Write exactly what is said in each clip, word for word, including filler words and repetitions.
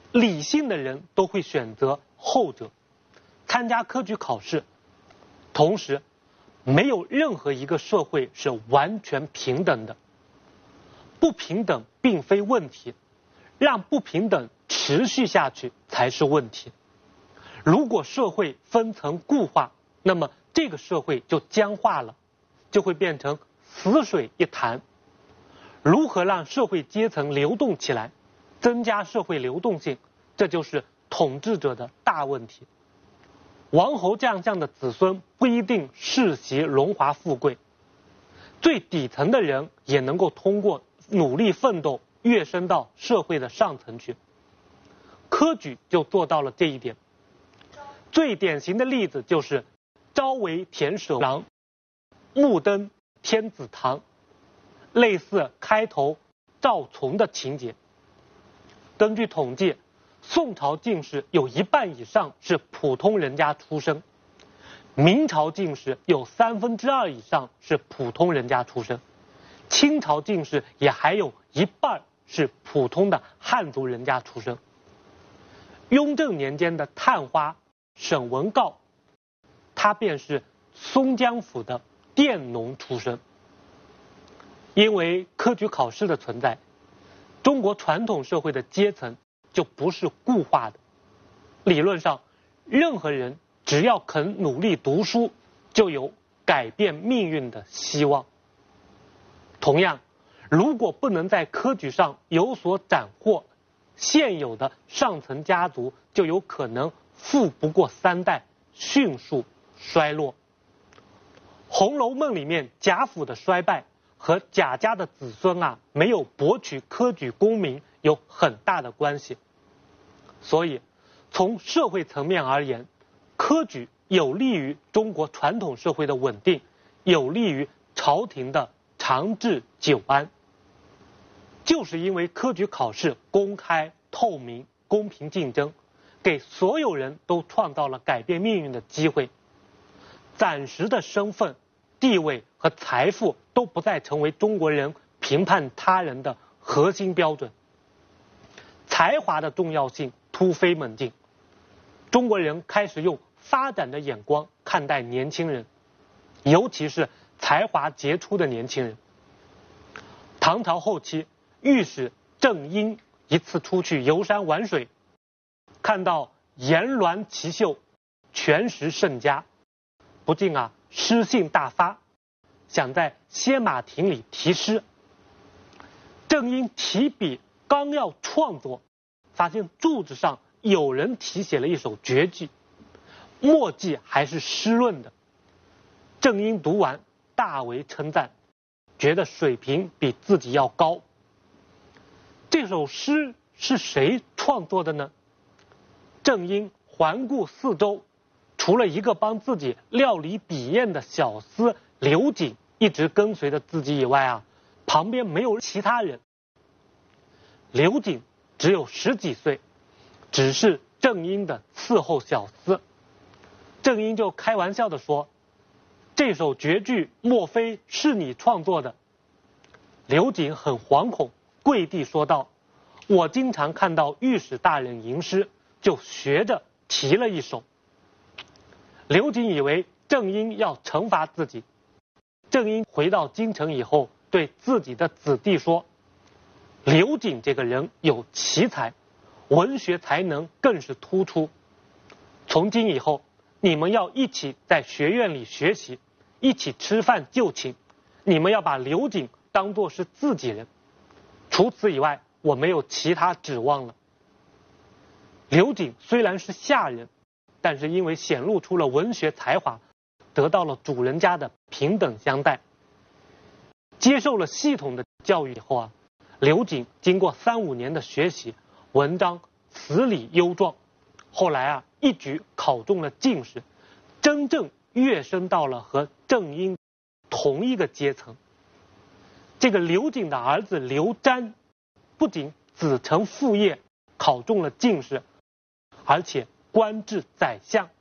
理性的人都会选择后者，参加科举考试。同时，没有任何一个社会是完全平等的，不平等并非问题，让不平等持续下去才是问题。如果社会分层固化，那么这个社会就僵化了，就会变成死水一潭。如何让社会阶层流动起来，增加社会流动性，这就是统治者的大问题。王侯将相的子孙不一定世袭荣华富贵，最底层的人也能够通过努力奋斗跃升到社会的上层去。科举就做到了这一点。最典型的例子就是朝为田舍郎，暮登天子堂，类似开头赵崇的情节。根据统计，宋朝进士有一半以上是普通人家出身，明朝进士有三分之二以上是普通人家出身，清朝进士也还有一半是普通的汉族人家出身。雍正年间的探花沈文诰，他便是松江府的佃农出身。因为科举考试的存在，中国传统社会的阶层就不是固化的。理论上，任何人只要肯努力读书，就有改变命运的希望。同样，如果不能在科举上有所斩获，现有的上层家族就有可能富不过三代，迅速衰落。《红楼梦》里面贾府的衰败和贾家的子孙啊没有博取科举功名有很大的关系。所以从社会层面而言，科举有利于中国传统社会的稳定，有利于朝廷的长治久安。就是因为科举考试公开透明公平竞争，给所有人都创造了改变命运的机会。暂时的身份地位和财富都不再成为中国人评判他人的核心标准。才华的重要性突飞猛进，中国人开始用发展的眼光看待年轻人，尤其是才华杰出的年轻人。唐朝后期，御史郑英一次出去游山玩水，看到颜峦奇秀，全识甚佳，不禁啊诗兴大发，想在歇马亭里题诗。郑英提笔刚要创作，发现柱子上有人题写了一首绝句，墨迹还是湿润的。郑英读完大为称赞，觉得水平比自己要高。这首诗是谁创作的呢？郑英环顾四周，除了一个帮自己料理底宴的小厮刘瑾一直跟随着自己以外啊，旁边没有其他人。刘瑾只有十几岁，只是郑英的伺候小厮。郑英就开玩笑地说：“这首绝句莫非是你创作的？”刘瑾很惶恐，跪地说道：“我经常看到御史大人吟诗，就学着题了一首。”刘瑾以为郑英要惩罚自己。郑英回到京城以后，对自己的子弟说：“刘瑾这个人有奇才，文学才能更是突出。从今以后，你们要一起在学院里学习，一起吃饭就寝。你们要把刘瑾当作是自己人。除此以外，我没有其他指望了。”刘瑾虽然是下人，但是因为显露出了文学才华，得到了主人家的平等相待。接受了系统的教育以后啊，刘瑾经过三五年的学习，文章词理优壮，后来啊一举考中了进士，真正跃升到了和郑英同一个阶层。这个刘瑾的儿子刘瞻，不仅子承父业，考中了进士，而且官至宰相。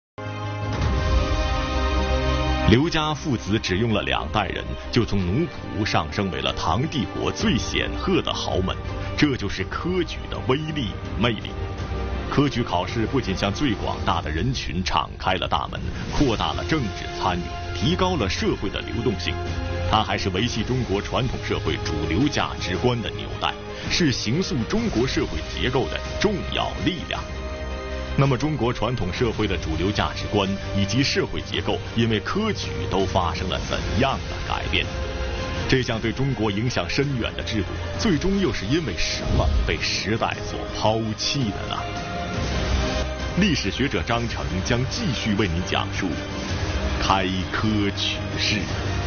刘家父子只用了两代人，就从奴仆上升为了唐帝国最显赫的豪门，这就是科举的威力与魅力。 科举考试不仅向最广大的人群敞开了大门，扩大了政治参与，提高了社会的流动性，它还是维系中国传统社会主流价值观的纽带，是形塑中国社会结构的重要力量。那么，中国传统社会的主流价值观以及社会结构，因为科举都发生了怎样的改变？这项对中国影响深远的制度，最终又是因为什么被时代所抛弃的呢？历史学者张成将继续为您讲述开科取士。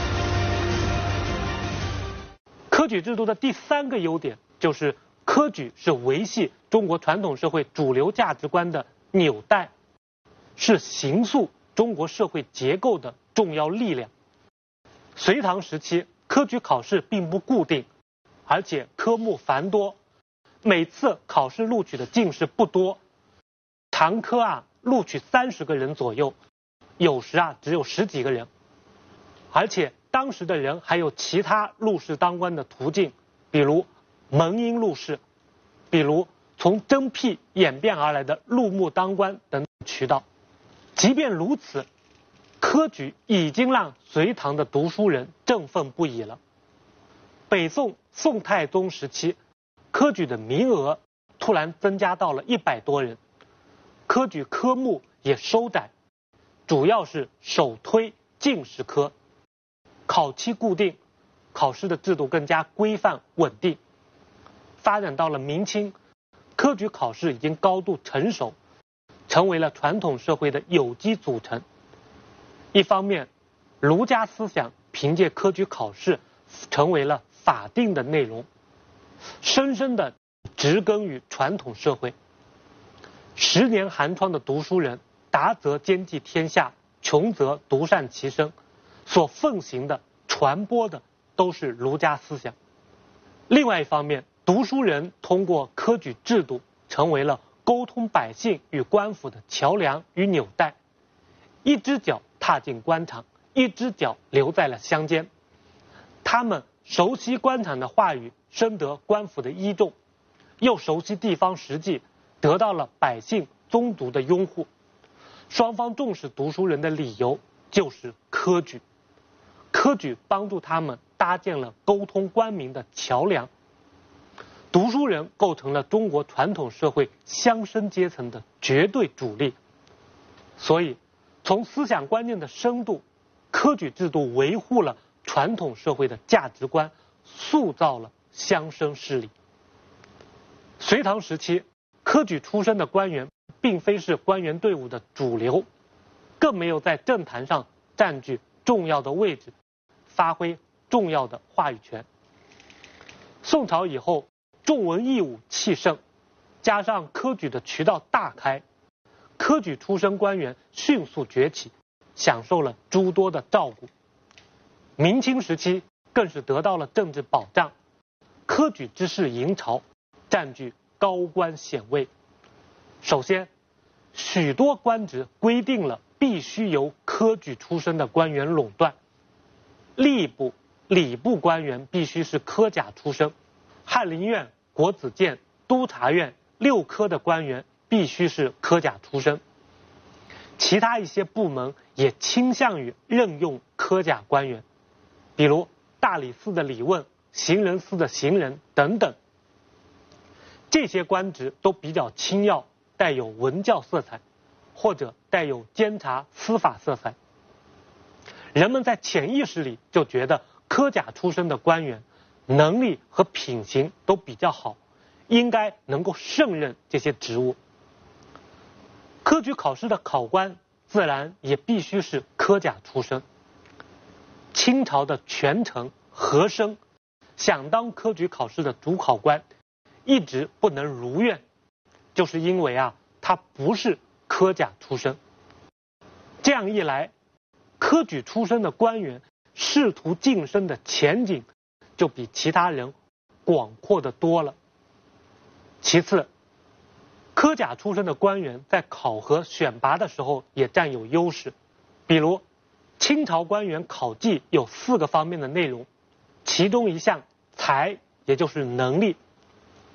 科举制度的第三个优点就是科举是维系中国传统社会主流价值观的纽带，是形塑中国社会结构的重要力量。隋唐时期，科举考试并不固定，而且科目繁多，每次考试录取的进士不多，常科啊录取三十个人左右，有时啊只有十几个人，而且当时的人还有其他入仕当官的途径，比如门荫入仕，比如从征辟演变而来的入幕当官等渠道。即便如此，科举已经让隋唐的读书人振奋不已了。北宋宋太宗时期，科举的名额突然增加到了一百多人，科举科目也收窄，主要是首推进士科，考期固定，考试的制度更加规范稳定。发展到了明清，科举考试已经高度成熟，成为了传统社会的有机组成。一方面，儒家思想凭借科举考试成为了法定的内容，深深的植根于传统社会。十年寒窗的读书人，达则兼济天下，穷则独善其身，所奉行的传播的都是儒家思想。另外一方面，读书人通过科举制度成为了沟通百姓与官府的桥梁与纽带，一只脚踏进官场，一只脚留在了乡间。他们熟悉官场的话语，深得官府的倚重，又熟悉地方实际，得到了百姓宗族的拥护。双方重视读书人的理由就是科举，科举帮助他们搭建了沟通官民的桥梁。读书人构成了中国传统社会乡绅阶层的绝对主力，所以从思想观念的深度，科举制度维护了传统社会的价值观，塑造了乡绅势力。隋唐时期，科举出身的官员并非是官员队伍的主流，更没有在政坛上占据重要的位置，发挥重要的话语权。宋朝以后，重文抑武气盛，加上科举的渠道大开，科举出身官员迅速崛起，享受了诸多的照顾。明清时期更是得到了政治保障，科举之士迎朝，占据高官显位。首先，许多官职规定了必须由科举出身的官员垄断，吏部、礼部官员必须是科甲出身，翰林院、国子监、督察院六科的官员必须是科甲出身。其他一些部门也倾向于任用科甲官员，比如大理寺的理问、行人司的行人等等。这些官职都比较轻要，带有文教色彩，或者带有监察司法色彩。人们在潜意识里就觉得科甲出身的官员能力和品行都比较好，应该能够胜任这些职务。科举考试的考官自然也必须是科甲出身。清朝的权臣和珅想当科举考试的主考官，一直不能如愿，就是因为啊他不是科甲出身。这样一来，科举出身的官员仕途晋升的前景就比其他人广阔的多了。其次，科甲出身的官员在考核选拔的时候也占有优势。比如清朝官员考绩有四个方面的内容，其中一项才，也就是能力。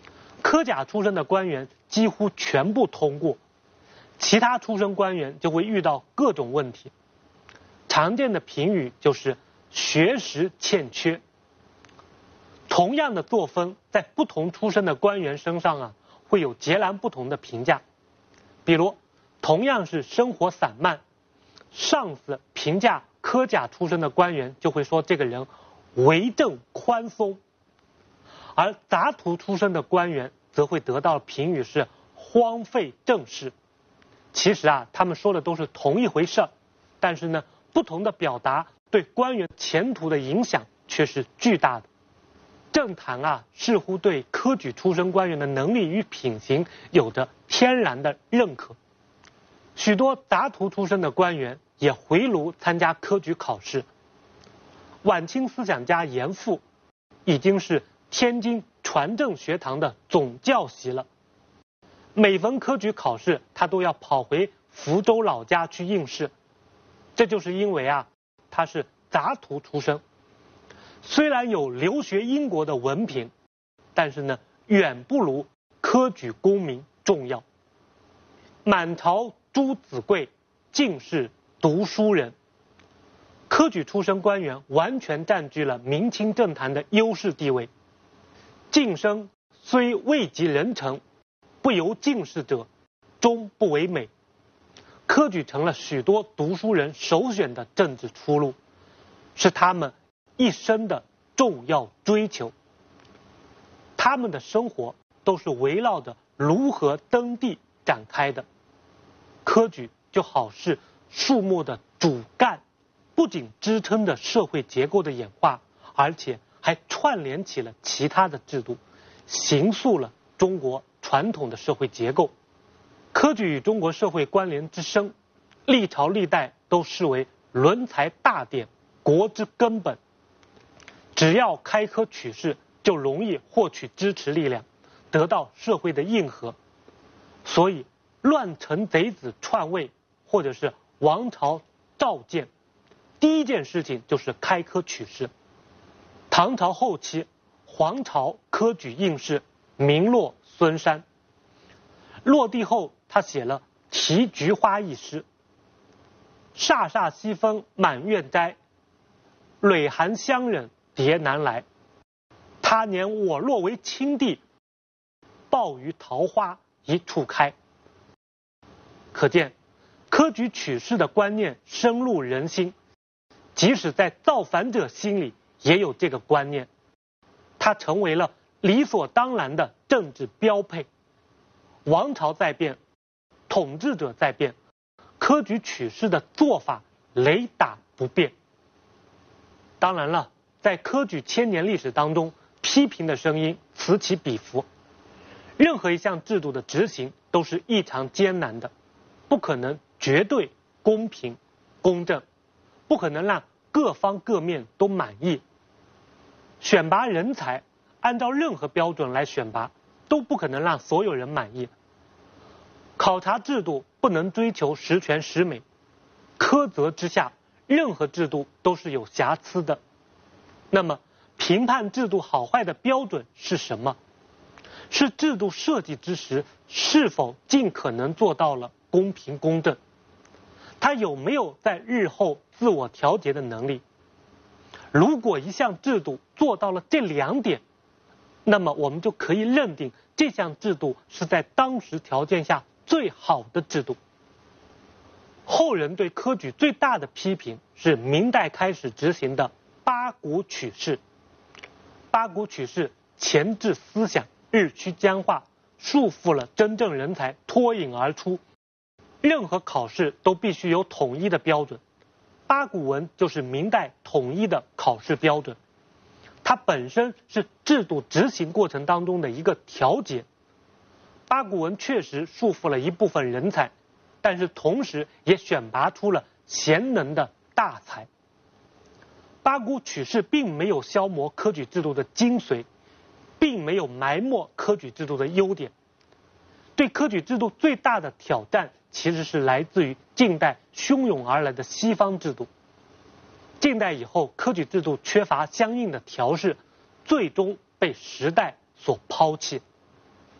科甲出身的官员几乎全部通过，其他出身官员就会遇到各种问题。常见的评语就是学识欠缺。同样的作风，在不同出身的官员身上啊，会有截然不同的评价。比如，同样是生活散漫，上司评价科甲出身的官员就会说这个人为政宽松，而杂土出身的官员则会得到评语是荒废政事。其实啊，他们说的都是同一回事儿，但是呢，不同的表达对官员前途的影响却是巨大的。政坛啊，似乎对科举出身官员的能力与品行有着天然的认可。许多杂土出身的官员也回炉参加科举考试。晚清思想家严复已经是天津传政学堂的总教习了，每逢科举考试，他都要跑回福州老家去应试。这就是因为啊，他是杂土出身。虽然有留学英国的文凭，但是呢，远不如科举功名重要。满朝朱子贵，尽是读书人。科举出身官员完全占据了明清政坛的优势地位。晋升虽未及人臣，不由进士者，终不为美。科举成了许多读书人首选的政治出路，是他们一生的重要追求。他们的生活都是围绕着如何登第展开的。科举就好似树木的主干，不仅支撑着社会结构的演化，而且还串联起了其他的制度，形塑了中国传统的社会结构。科举与中国社会关联之深，历朝历代都视为伦才大典，国之根本。只要开科取士，就容易获取支持力量，得到社会的应和。所以乱臣贼子篡位，或者是王朝召见，第一件事情就是开科取士。唐朝后期，黄巢科举应试，名落孙山。落地后，他写了《题菊花》一诗：飒飒西风满院摘，蕊寒香忍蝶难来。他年我若为清帝，抱于桃花一处开。可见，科举取士的观念深入人心，即使在造反者心里也有这个观念，它成为了理所当然的政治标配。王朝在变，统治者在变，科举取士的做法雷打不变。当然了，在科举千年历史当中，批评的声音此起彼伏。任何一项制度的执行都是异常艰难的，不可能绝对公平公正，不可能让各方各面都满意。选拔人才，按照任何标准来选拔，都不可能让所有人满意。考察制度不能追求十全十美，苛责之下，任何制度都是有瑕疵的。那么，评判制度好坏的标准是什么？是制度设计之时是否尽可能做到了公平公正？它有没有在日后自我调节的能力？如果一项制度做到了这两点，那么我们就可以认定这项制度是在当时条件下最好的制度。后人对科举最大的批评是明代开始执行的八股取士。八股取士前置思想日趋僵化，束缚了真正人才脱颖而出。任何考试都必须有统一的标准，八股文就是明代统一的考试标准。它本身是制度执行过程当中的一个调节。八股文确实束缚了一部分人才，但是同时也选拔出了贤能的大才。八股取士并没有消磨科举制度的精髓，并没有埋没科举制度的优点。对科举制度最大的挑战其实是来自于近代汹涌而来的西方制度。近代以后，科举制度缺乏相应的调试，最终被时代所抛弃。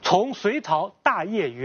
从隋朝大业于